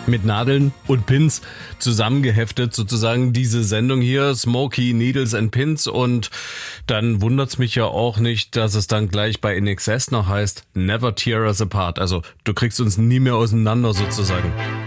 mit Nadeln und Pins zusammengeheftet, sozusagen diese Sendung hier, Smokey, Needles and Pins. Und dann wundert's mich ja auch nicht, dass es dann gleich bei INXS noch heißt, Never Tear Us Apart. Also du kriegst uns nie mehr auseinander sozusagen.